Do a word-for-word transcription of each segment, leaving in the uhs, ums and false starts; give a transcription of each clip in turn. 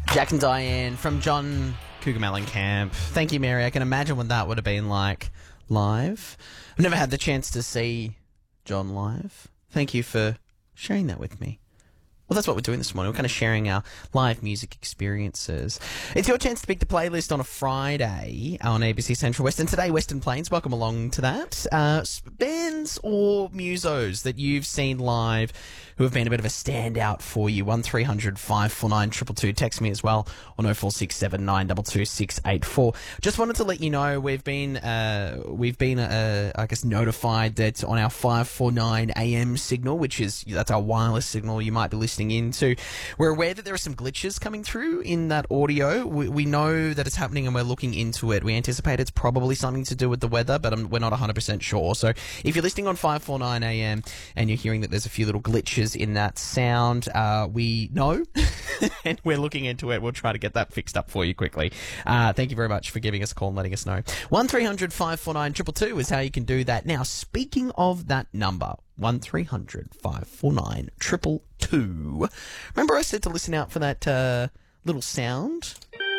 Jack and Diane from John Cougar Mellencamp. Thank you, Mary. I can imagine what that would have been like live. I've never had the chance to see John live. Thank you for sharing that with me. Well, that's what we're doing this morning. We're kind of sharing our live music experiences. It's your chance to pick the playlist on a Friday on A B C Central West. And today, Western Plains, welcome along to that. Uh, bands or musos that you've seen live who have been a bit of a standout for you. one three hundred five four nine two two two. Text me as well on oh four six seven nine two two six eight four. Just wanted to let you know we've been, uh, we've been, uh, I guess, notified that on our five forty-nine A M signal, which is, that's our wireless signal you might be listening into, we're aware that there are some glitches coming through in that audio. We, we know that it's happening and we're looking into it. We anticipate it's probably something to do with the weather, but I'm, we're not one hundred percent sure. So if you're listening on five forty-nine A M and you're hearing that there's a few little glitches in that sound, uh, we know and we're looking into it. We'll try to get that fixed up for you quickly. Uh, thank you very much for giving us a call and letting us know. one three hundred five four nine two two two is how you can do that. Now, speaking of that number, one three hundred five four nine two two two. Remember I said to listen out for that uh, little sound?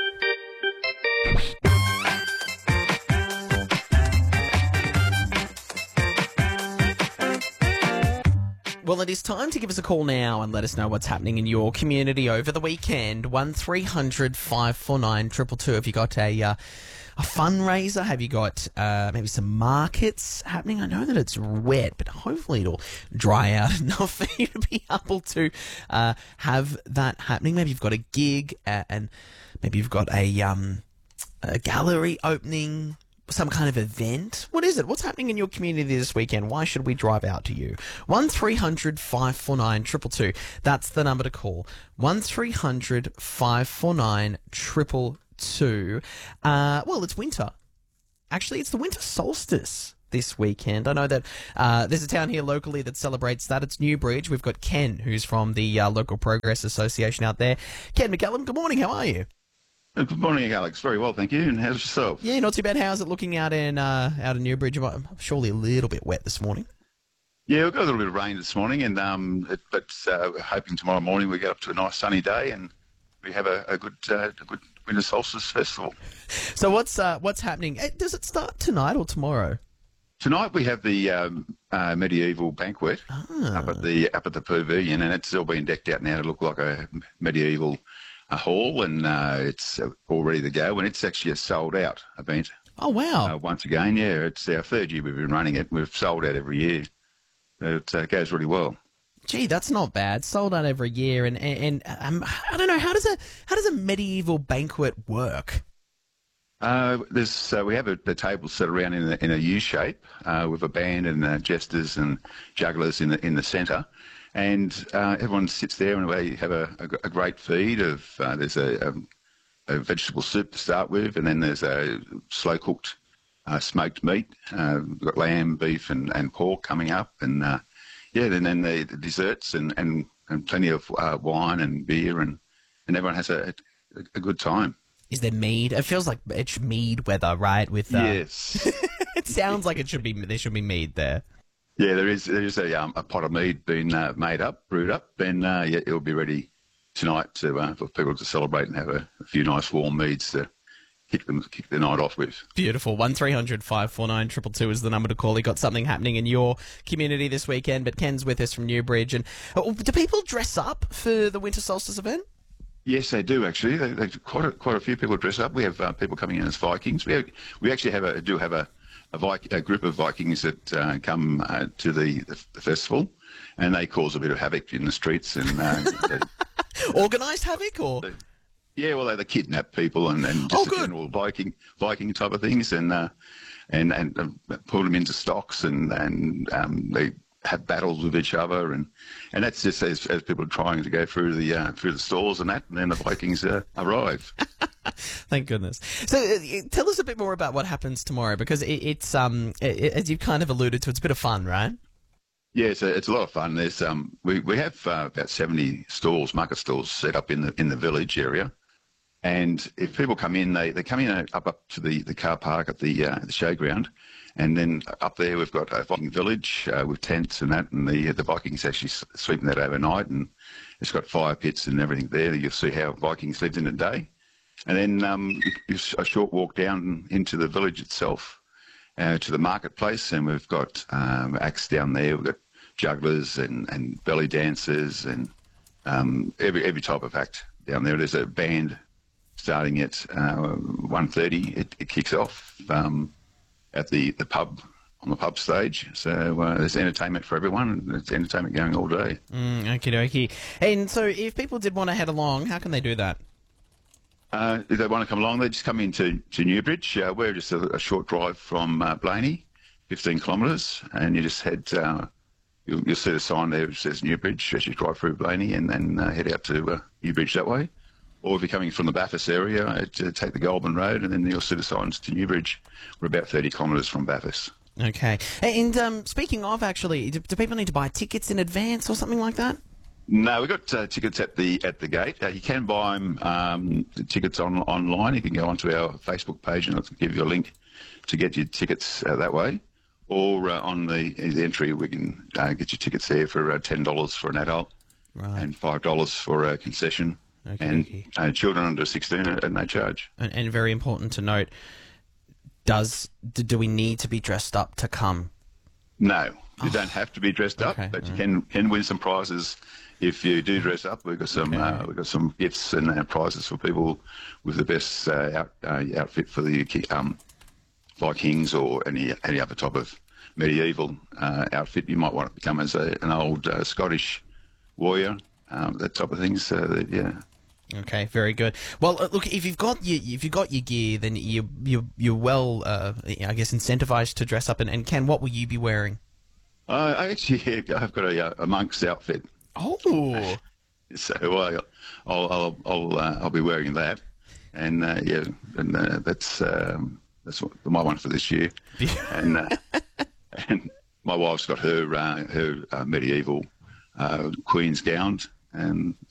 Well, it is time to give us a call now and let us know what's happening in your community over the weekend. one three hundred five four nine two two two. Have you got a... Uh, A fundraiser? Have you got uh, maybe some markets happening? I know that it's wet, but hopefully it'll dry out enough for you to be able to uh, have that happening. Maybe you've got a gig uh, and maybe you've got a, um, a gallery opening, some kind of event. What is it? What's happening in your community this weekend? Why should we drive out to you? one three hundred five four nine two two two. That's the number to call. one three hundred five four nine two two two. Uh, well, it's winter. Actually, it's the winter solstice this weekend. I know that uh, there's a town here locally that celebrates that. It's Newbridge. We've got Ken, who's from the uh, Local Progress Association out there. Ken McCallum, good morning. How are you? Good morning, Alex. Very well, thank you. And how's yourself? Yeah, not too bad. How's it looking out in uh, out in Newbridge? Surely a little bit wet this morning. Yeah, we've got a little bit of rain this morning, and um, it, but uh, we're hoping tomorrow morning we get up to a nice sunny day and we have a, a good uh, a good Winter Solstice Festival. So what's uh, what's happening? Does it start tonight or tomorrow? Tonight we have the um, uh, medieval banquet ah. up at the up at the pavilion, and it's all been decked out now to look like a medieval uh, hall, and uh, it's uh, all ready to go. And it's actually a sold out event. Oh wow! Uh, once again, yeah, it's our third year we've been running it. We've sold out every year. It uh, goes really well. Gee, that's not bad. Sold out every year, and and, and um, I don't know, how does a how does a medieval banquet work? Uh, there's uh, we have a, the table set around in a, in a U shape uh, with a band and uh, jesters and jugglers in the in the centre, and uh, everyone sits there and we have a, a, a great feed of uh, there's a, a, a vegetable soup to start with, and then there's a slow cooked uh, smoked meat. Uh, we've got lamb, beef, and, and pork coming up, and uh, yeah, and then the, the desserts and, and, and plenty of uh, wine and beer, and, and everyone has a, a, a good time. Is there mead? It feels like it's mead weather, right? With uh... yes, it sounds like it should be. There should be mead there. Yeah, there is. There is a um, a pot of mead being uh, made up, brewed up, and uh, yeah, it'll be ready tonight to uh, for people to celebrate and have a, a few nice warm meads to kick them kick the night off with. Beautiful. one three hundred five four nine two two two is the number to call. You got something happening in your community this weekend, but Ken's with us from Newbridge. And oh, do people dress up for the Winter Solstice event? Yes, they do actually. They, they, quite a, quite a few people dress up. We have uh, people coming in as Vikings. We have, we actually have a do have a a, Vic, a group of Vikings that uh, come uh, to the, the the festival, and they cause a bit of havoc in the streets and uh, organised havoc or. They, Yeah, well, they, they kidnap people and, and just oh, the general Viking Viking type of things, and uh, and and uh, pull them into stocks, and and um, they have battles with each other, and, and that's just as, as people are trying to go through the uh, through the stores and that, and then the Vikings uh, arrive. Thank goodness. So, uh, tell us a bit more about what happens tomorrow, because it, it's um it, as you've kind of alluded to, it's a bit of fun, right? Yeah, it's a, it's a lot of fun. There's um we we have uh, about seventy stalls, market stalls, set up in the in the village area. And if people come in, they, they come in up up to the, the car park at the uh, the showground, and then up there we've got a Viking village uh, with tents and that, and the the Vikings actually sweeping that overnight, and It's got fire pits and everything there. You'll see how Vikings lived in the day. And then um, a short walk down into the village itself, uh, to the marketplace, and we've got um, acts down there. We've got jugglers and, and belly dancers and um, every every type of act down there. There's a band starting at uh, one thirty. It, it kicks off um, at the, the pub, on the pub stage. So uh, there's entertainment for everyone. There's entertainment going all day. Mm, okie dokie. And so if people did want to head along, how can they do that? Uh, if they want to come along, they just come into to Newbridge. Uh, we're just a, a short drive from uh, Blaney, fifteen kilometres, and you just head, uh, you'll, you'll see the sign there which says Newbridge as you drive through Blaney, and then uh, head out to uh, Newbridge that way. Or if you're coming from the Bathurst area, uh, to take the Goulburn Road, and then you'll see the signs to Newbridge. We're about thirty kilometres from Bathurst. Okay. And um, speaking of, actually, do, do people need to buy tickets in advance or something like that? No, we've got uh, tickets at the at the gate. Uh, you can buy them, um, the tickets on, online. You can go onto our Facebook page and I'll give you a link to get your tickets uh, that way. Or uh, on the, the entry, we can uh, get your tickets there for uh, ten dollars for an adult, Right. and five dollars for a concession. Okay, and okay. Uh, children under sixteen are no charge. And, and very important to note, does do, do we need to be dressed up to come? No, you don't have to be dressed up, Okay, but you all can can win some prizes if you do dress up. We've got some Okay. uh, we've got some gifts and uh, prizes for people with the best uh, out, uh, outfit for the um, Vikings or any any other type of medieval uh, outfit you might want to become as a, an old uh, Scottish warrior, um, that type of thing. So that, yeah. Okay, very good. Well, uh, look, if you've got your if you've got your gear, then you you you're well, uh, I guess, incentivized to dress up. And, and Ken, what will you be wearing? Uh, I actually I've got a, a monk's outfit, Oh, so uh, I'll I'll I'll, uh, I'll be wearing that, and uh, yeah, and uh, that's um, that's what, my one for this year, and uh, and my wife's got her uh, her uh, medieval uh, queen's gown, and